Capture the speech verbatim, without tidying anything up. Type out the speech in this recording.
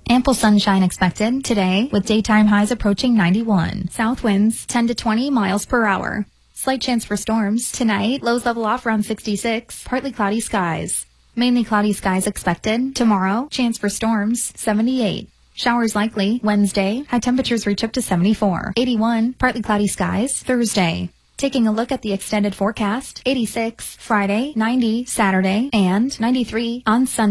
Ample sunshine expected today with daytime highs approaching ninety-one. South winds ten to twenty miles per hour. Slight chance for storms. Tonight, lows level off around sixty-six. Partly cloudy skies. Mainly cloudy skies expected. Tomorrow, chance for storms, seventy-eight. Showers likely. Wednesday, high temperatures reach up to seventy-four. eighty-one, partly cloudy skies. Thursday. Taking a look at the extended forecast, eighty-six, Friday, ninety, Saturday, and ninety-three on Sunday.